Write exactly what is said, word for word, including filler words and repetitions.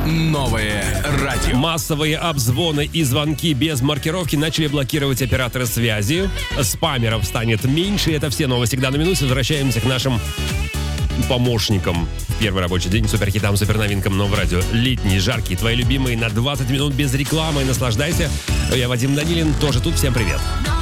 Новое радио. Массовые обзвоны и звонки без маркировки начали блокировать операторы связи. Спамеров станет меньше. Это все новости к данной минуте. Возвращаемся к нашим помощникам. Первый рабочий день суперхитам, суперновинкам Нового радио. Летний, жаркий, твои любимые на двадцать минут без рекламы. Наслаждайся. Я Вадим Данилин, тоже тут. Всем привет.